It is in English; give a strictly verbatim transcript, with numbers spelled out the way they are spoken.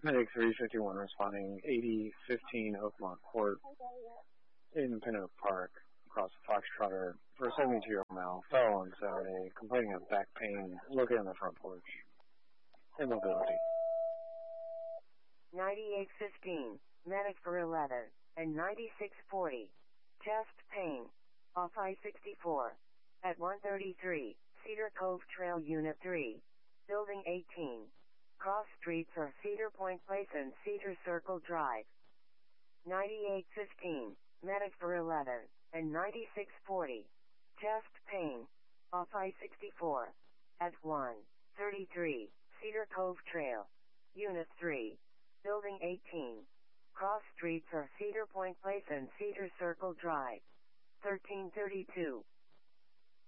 Medic three fifty-one responding eighty fifteen Oakmont Court in Pin Oak Park, across the Foxtrotter for a seventy-two-year-old male, fell on Saturday, complaining of back pain, located on the front porch. Immobility. ninety-eight fifteen, medic for eleven, and ninety-six forty, chest pain, off I sixty-four, at one thirty-three, Cedar Cove Trail Unit three, Building eighteen. Cross streets are Cedar Point Place and Cedar Circle Drive. ninety-eight fifteen, medic for eleven, and ninety-six forty, chest pain, off I sixty-four, at one thirty-three, Cedar Cove Trail, Unit three, Building eighteen. Cross streets are Cedar Point Place and Cedar Circle Drive. thirteen thirty-two,